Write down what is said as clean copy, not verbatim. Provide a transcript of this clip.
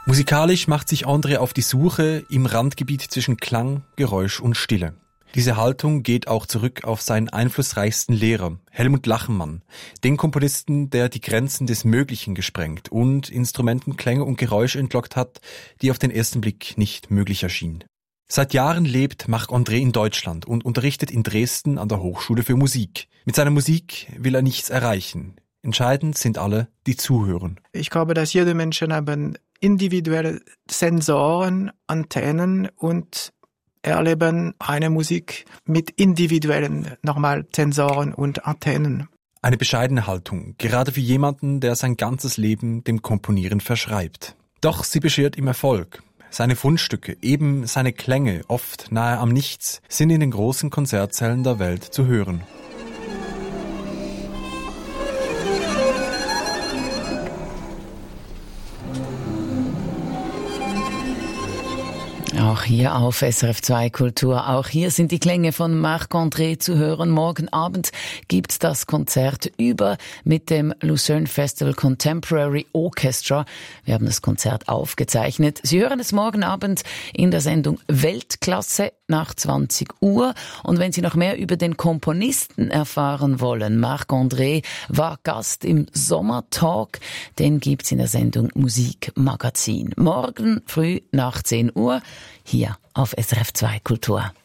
Musikalisch macht sich André auf die Suche im Randgebiet zwischen Klang, Geräusch und Stille. Diese Haltung geht auch zurück auf seinen einflussreichsten Lehrer, Helmut Lachenmann, den Komponisten, der die Grenzen des Möglichen gesprengt und Instrumenten Klänge und Geräusche entlockt hat, die auf den ersten Blick nicht möglich erschienen. Seit Jahren lebt Marc-André in Deutschland und unterrichtet in Dresden an der Hochschule für Musik. Mit seiner Musik will er nichts erreichen. Entscheidend sind alle, die zuhören. Ich glaube, dass jede Menschen haben individuelle Sensoren, Antennen und erleben eine Musik mit individuellen Sensoren und Antennen. Eine bescheidene Haltung, gerade für jemanden, der sein ganzes Leben dem Komponieren verschreibt. Doch sie beschert ihm Erfolg. Seine Fundstücke, eben seine Klänge, oft nahe am Nichts, sind in den großen Konzertsälen der Welt zu hören. Auch hier auf SRF 2 Kultur. Auch hier sind die Klänge von Marc-André zu hören. Morgen Abend gibt's das Konzert über mit dem Lucerne Festival Contemporary Orchestra. Wir haben das Konzert aufgezeichnet. Sie hören es morgen Abend in der Sendung Weltklasse nach 20 Uhr. Und wenn Sie noch mehr über den Komponisten erfahren wollen, Marc-André war Gast im Sommertalk. Den gibt's in der Sendung Musikmagazin. Morgen früh nach 10 Uhr hier auf SRF 2 Kultur.